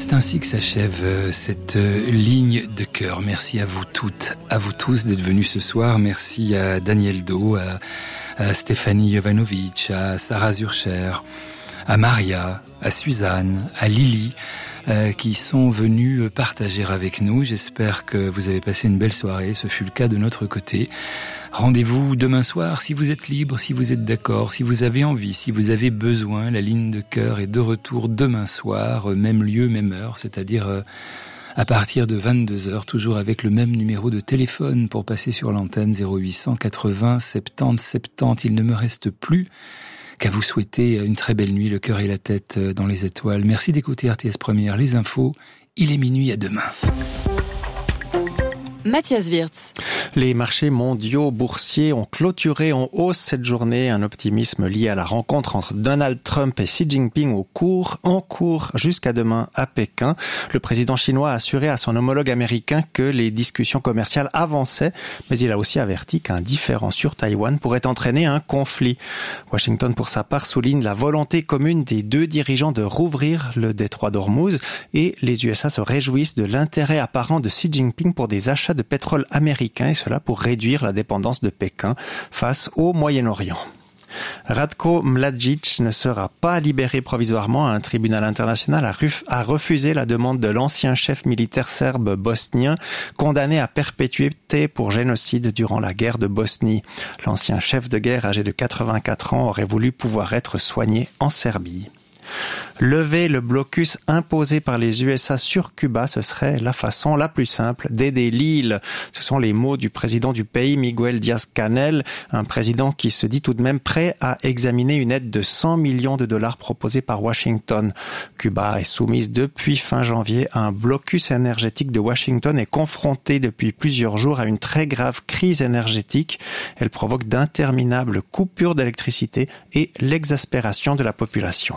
C'est ainsi que s'achève cette ligne de cœur. Merci à vous toutes, à vous tous d'être venus ce soir. Merci à Daniel Do, à Stéphanie Jovanovic, à Sarah Zurcher, à Maria, à Suzanne, à Lily, qui sont venus partager avec nous. J'espère que vous avez passé une belle soirée. Ce fut le cas de notre côté. Rendez-vous demain soir si vous êtes libre, si vous êtes d'accord, si vous avez envie, si vous avez besoin. La ligne de cœur est de retour demain soir, même lieu, même heure, c'est-à-dire à partir de 22h, toujours avec le même numéro de téléphone pour passer sur l'antenne 0800 80 70 70. Il ne me reste plus qu'à vous souhaiter une très belle nuit, le cœur et la tête dans les étoiles. Merci d'écouter RTS Première, les infos. Il est minuit, à demain. Mathias Wirtz. Les marchés mondiaux boursiers ont clôturé en hausse cette journée. Un optimisme lié à la rencontre entre Donald Trump et Xi Jinping en cours jusqu'à demain à Pékin. Le président chinois a assuré à son homologue américain que les discussions commerciales avançaient, mais il a aussi averti qu'un différend sur Taïwan pourrait entraîner un conflit. Washington, pour sa part, souligne la volonté commune des deux dirigeants de rouvrir le détroit d'Ormuz et les USA se réjouissent de l'intérêt apparent de Xi Jinping pour des achats de pétrole américain et cela pour réduire la dépendance de Pékin face au Moyen-Orient. Ratko Mladic ne sera pas libéré provisoirement. Un tribunal international a refusé la demande de l'ancien chef militaire serbe bosnien condamné à perpétuité pour génocide durant la guerre de Bosnie. L'ancien chef de guerre âgé de 84 ans aurait voulu pouvoir être soigné en Serbie. Lever le blocus imposé par les USA sur Cuba, ce serait la façon la plus simple d'aider l'île. Ce sont les mots du président du pays, Miguel Díaz-Canel, un président qui se dit tout de même prêt à examiner une aide de 100 millions de dollars proposée par Washington. Cuba est soumise depuis fin janvier à un blocus énergétique de Washington et confrontée depuis plusieurs jours à une très grave crise énergétique. Elle provoque d'interminables coupures d'électricité et l'exaspération de la population.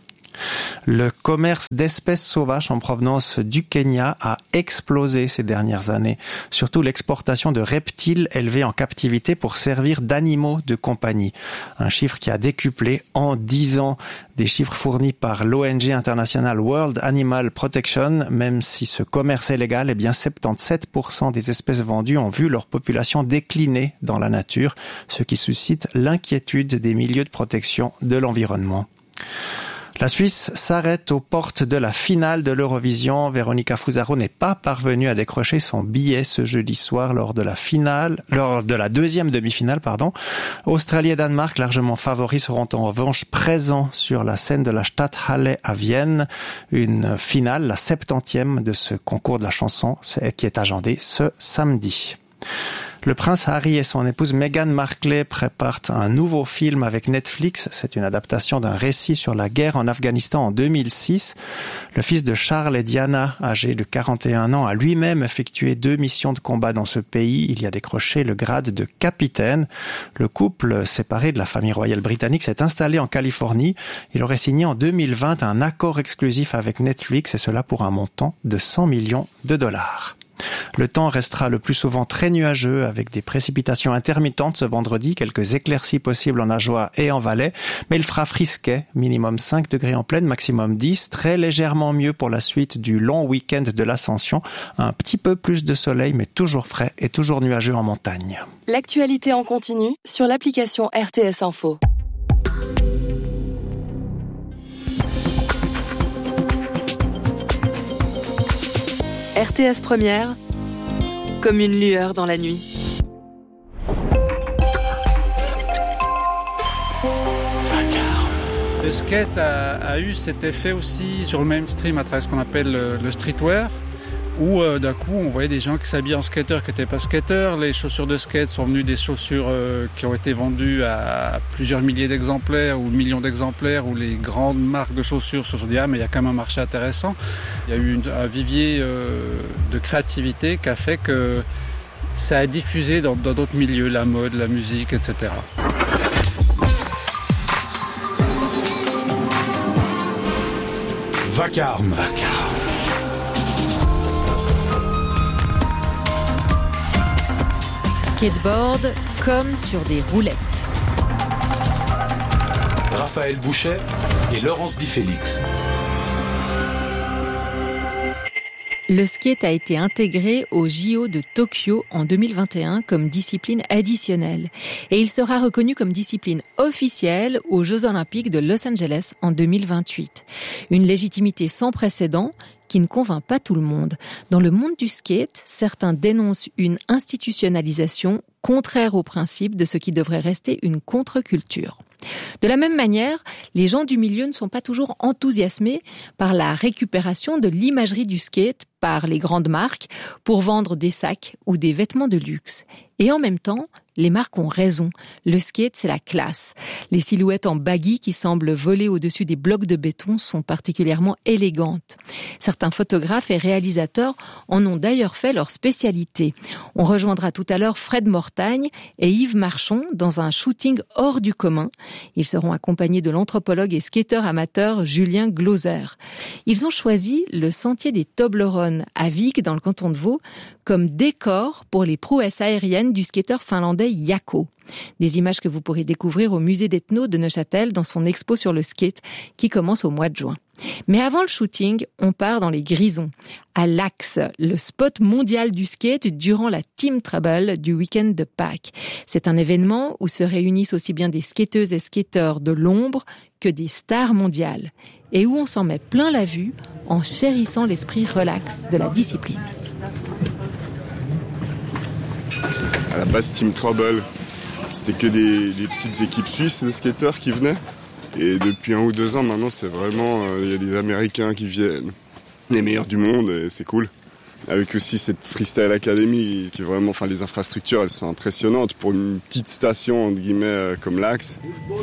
Le commerce d'espèces sauvages en provenance du Kenya a explosé ces dernières années. Surtout l'exportation de reptiles élevés en captivité pour servir d'animaux de compagnie. Un chiffre qui a décuplé en 10 ans. Des chiffres fournis par l'ONG internationale World Animal Protection. Même si ce commerce est légal, 77% des espèces vendues ont vu leur population décliner dans la nature, ce qui suscite l'inquiétude des milieux de protection de l'environnement. La Suisse s'arrête aux portes de la finale de l'Eurovision. Véronica Fusaro n'est pas parvenue à décrocher son billet ce jeudi soir lors de la deuxième demi-finale, Australie et Danemark, largement favoris, seront en revanche présents sur la scène de la Stadthalle à Vienne. Une finale, la 70e de ce concours de la chanson, qui est agendée ce samedi. Le prince Harry et son épouse Meghan Markle préparent un nouveau film avec Netflix. C'est une adaptation d'un récit sur la guerre en Afghanistan en 2006. Le fils de Charles et Diana, âgé de 41 ans, a lui-même effectué 2 missions de combat dans ce pays. Il y a décroché le grade de capitaine. Le couple, séparé de la famille royale britannique, s'est installé en Californie. Il aurait signé en 2020 un accord exclusif avec Netflix et cela pour un montant de 100 millions de dollars. Le temps restera le plus souvent très nuageux avec des précipitations intermittentes ce vendredi, quelques éclaircies possibles en Ajoie et en Valais, mais il fera frisquet, minimum 5 degrés en pleine, maximum 10, très légèrement mieux pour la suite du long week-end de l'Ascension, un petit peu plus de soleil mais toujours frais et toujours nuageux en montagne. L'actualité en continu sur l'application RTS Info. RTS Première, comme une lueur dans la nuit. Le skate a eu cet effet aussi sur le mainstream à travers ce qu'on appelle le streetwear, où d'un coup on voyait des gens qui s'habillaient en skater qui n'étaient pas skateurs. Les chaussures de skate sont venues des chaussures qui ont été vendues à plusieurs milliers d'exemplaires ou millions d'exemplaires, où les grandes marques de chaussures se sont dit mais il y a quand même un marché intéressant. Il y a eu un vivier de créativité qui a fait que ça a diffusé dans d'autres milieux, la mode, la musique, etc. Vacarme. Skateboard comme sur des roulettes. Raphaël Bouchet et Laurence Di Félix. Le skate a été intégré au JO de Tokyo en 2021 comme discipline additionnelle. Et il sera reconnu comme discipline officielle aux Jeux Olympiques de Los Angeles en 2028. Une légitimité sans précédent qui ne convainc pas tout le monde. Dans le monde du skate, certains dénoncent une institutionnalisation contraire au principe de ce qui devrait rester une contre-culture. De la même manière, les gens du milieu ne sont pas toujours enthousiasmés par la récupération de l'imagerie du skate par les grandes marques pour vendre des sacs ou des vêtements de luxe. Et en même temps, les marques ont raison. Le skate, c'est la classe. Les silhouettes en baggy qui semblent voler au-dessus des blocs de béton sont particulièrement élégantes. Certains photographes et réalisateurs en ont d'ailleurs fait leur spécialité. On rejoindra tout à l'heure Fred Mortagne et Yves Marchon dans un shooting hors du commun. Ils seront accompagnés de l'anthropologue et skateur amateur Julien Glauser. Ils ont choisi le sentier des Toblerones à Vic, dans le canton de Vaud, comme décor pour les prouesses aériennes du skateur finlandais Jaakko. Des images que vous pourrez découvrir au musée d'Ethno de Neuchâtel dans son expo sur le skate qui commence au mois de juin. Mais avant le shooting, on part dans les Grisons, à l'Axe, le spot mondial du skate durant la Team Trouble du week-end de Pâques. C'est un événement où se réunissent aussi bien des skateuses et skateurs de l'ombre que des stars mondiales et où on s'en met plein la vue en chérissant l'esprit relax de la discipline. À la base, Team Trouble, c'était que des petites équipes suisses de skateurs qui venaient. Et depuis 1 ou 2 ans, maintenant, c'est vraiment... Il y a des Américains qui viennent, les meilleurs du monde, et c'est cool. Avec aussi cette Freestyle Academy, qui est vraiment... Enfin, les infrastructures, elles sont impressionnantes pour une petite station, entre guillemets, comme l'Axe.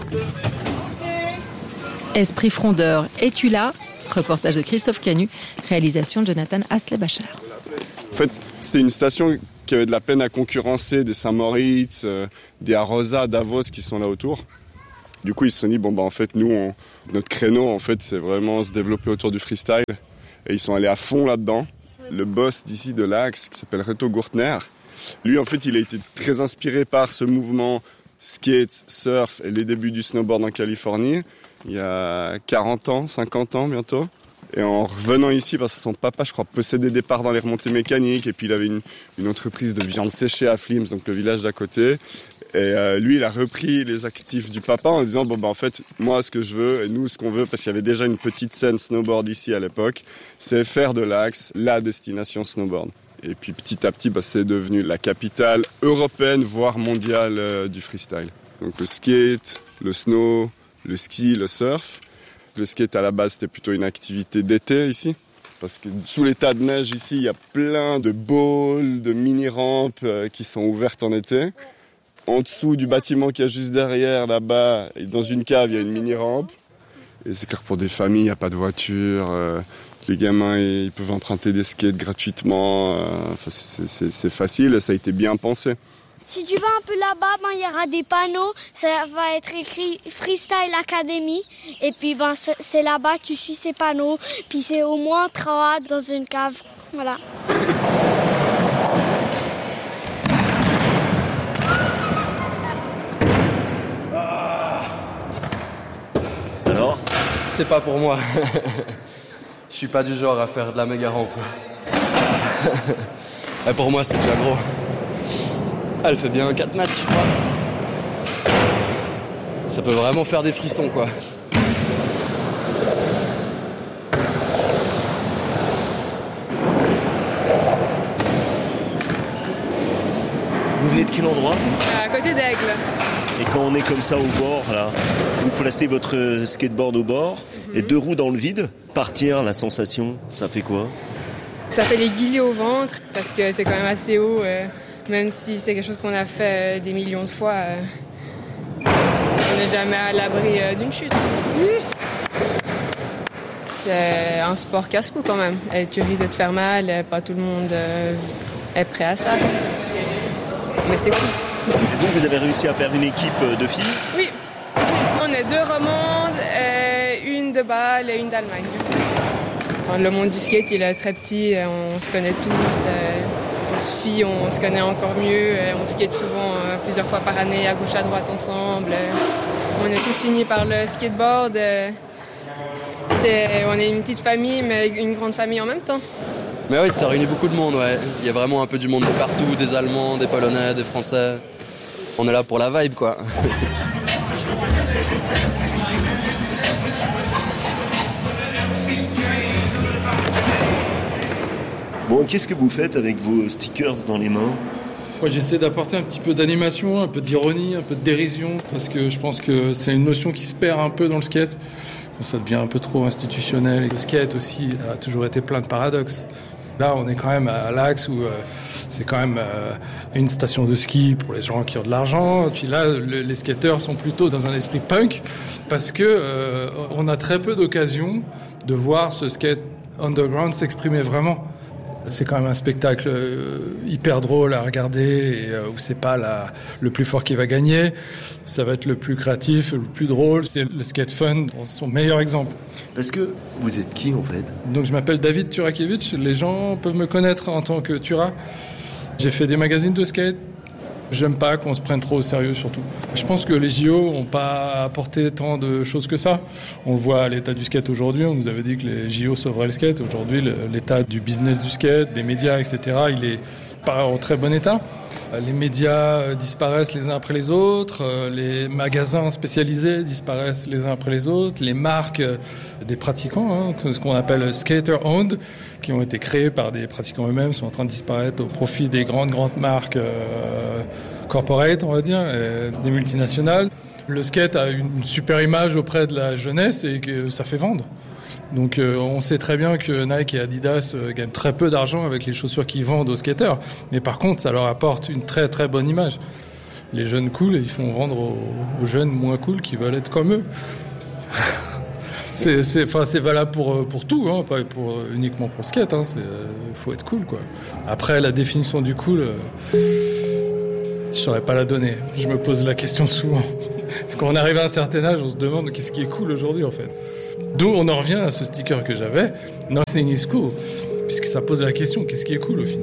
Esprit frondeur, es-tu là ? Reportage de Christophe Canu, réalisation de Jonathan Astley-Bachar. En fait, c'était une station qui avait de la peine à concurrencer des Saint-Moritz, des Arosa, Davos qui sont là autour. Du coup, ils se sont dit, en fait, nous, notre créneau, en fait, c'est vraiment se développer autour du freestyle. Et ils sont allés à fond là-dedans. Le boss d'ici de l'Axe, qui s'appelle Reto Gurtner, lui, en fait, il a été très inspiré par ce mouvement skate, surf et les débuts du snowboard en Californie, il y a 40 ans, 50 ans bientôt. Et en revenant ici, parce que son papa, je crois, possédait des parts dans les remontées mécaniques, et puis il avait une entreprise de viande séchée à Flims, donc le village d'à côté. Et lui, il a repris les actifs du papa en disant, en fait, moi, ce que je veux, et nous, ce qu'on veut, parce qu'il y avait déjà une petite scène snowboard ici à l'époque, c'est faire de l'Axe la destination snowboard. Et puis petit à petit, c'est devenu la capitale européenne, voire mondiale du freestyle. Donc le skate, le snow, le ski, le surf. Le skate, à la base, c'était plutôt une activité d'été ici. Parce que sous les tas de neige ici, il y a plein de bowls, de mini-rampes qui sont ouvertes en été. En dessous du bâtiment qu'il y a juste derrière, là-bas, et dans une cave, il y a une mini-rampe. Et c'est clair, pour des familles, il n'y a pas de voiture. Les gamins, ils peuvent emprunter des skates gratuitement. C'est facile, ça a été bien pensé. Si tu vas un peu là-bas, il y aura des panneaux, ça va être écrit Freestyle Academy. Et puis c'est là-bas que tu suis ces panneaux. Puis c'est au moins 3 dans une cave. Voilà. Alors ? C'est pas pour moi. Je suis pas du genre à faire de la méga rampe. Pour moi, c'est déjà gros. Elle fait bien 4 mètres, je crois. Ça peut vraiment faire des frissons, quoi. Vous venez de quel endroit ? À côté d'Aigle. Et quand on est comme ça au bord, là, vous placez votre skateboard au bord et 2 roues dans le vide, partir, la sensation, ça fait quoi ? Ça fait les guillis au ventre parce que c'est quand même assez haut. Même si c'est quelque chose qu'on a fait des millions de fois, on n'est jamais à l'abri d'une chute. C'est un sport casse-cou quand même. Et tu risques de te faire mal, pas tout le monde est prêt à ça. Mais c'est cool. Vous avez réussi à faire une équipe de filles ? Oui, on est 2 romandes, une de Bâle et une d'Allemagne. Enfin, le monde du skate, il est très petit, on se connaît tous. Entre filles, on se connaît encore mieux, on skate souvent plusieurs fois par année, à gauche, à droite, ensemble. On est tous unis par le skateboard. On est une petite famille, mais une grande famille en même temps. Mais oui, ça réunit beaucoup de monde, ouais. Il y a vraiment un peu du monde de partout, des Allemands, des Polonais, des Français. On est là pour la vibe, quoi. Bon, qu'est-ce que vous faites avec vos stickers dans les mains ? Moi, j'essaie d'apporter un petit peu d'animation, un peu d'ironie, un peu de dérision, parce que je pense que c'est une notion qui se perd un peu dans le skate. Ça devient un peu trop institutionnel. Et le skate aussi a toujours été plein de paradoxes. Là, on est quand même à l'axe où c'est quand même une station de ski pour les gens qui ont de l'argent. Et puis là, les skateurs sont plutôt dans un esprit punk, parce que on a très peu d'occasions de voir ce skate underground s'exprimer vraiment. C'est quand même un spectacle hyper drôle à regarder et où c'est pas le plus fort qui va gagner. Ça va être le plus créatif, le plus drôle. C'est le skate fun, son meilleur exemple. Parce que vous êtes qui en fait ? Donc je m'appelle David Turakevich. Les gens peuvent me connaître en tant que Tura. J'ai fait des magazines de skate. J'aime pas qu'on se prenne trop au sérieux surtout. Je pense que les JO n'ont pas apporté tant de choses que ça. On le voit à l'état du skate aujourd'hui. On nous avait dit que les JO sauveraient le skate. Aujourd'hui, l'état du business du skate, des médias, etc., il est pas en très bon état. Les médias disparaissent les uns après les autres. Les magasins spécialisés disparaissent les uns après les autres. Les marques des pratiquants, ce qu'on appelle skater-owned, qui ont été créés par des pratiquants eux-mêmes, sont en train de disparaître au profit des grandes marques corporate, on va dire, des multinationales. Le skate a une super image auprès de la jeunesse et que ça fait vendre. Donc on sait très bien que Nike et Adidas gagnent très peu d'argent avec les chaussures qu'ils vendent aux skateurs. Mais par contre, ça leur apporte une très très bonne image. Les jeunes cool, ils font vendre aux jeunes moins cool qui veulent être comme eux. C'est valable pour tout, pas uniquement pour le skate. Faut être cool, quoi. Après, la définition du cool, je saurais pas la donner. Je me pose la question souvent. Parce qu'on arrive à un certain âge, on se demande qu'est-ce qui est cool aujourd'hui, en fait. D'où on en revient à ce sticker que j'avais, Nothing is cool, puisque ça pose la question, qu'est-ce qui est cool au final ?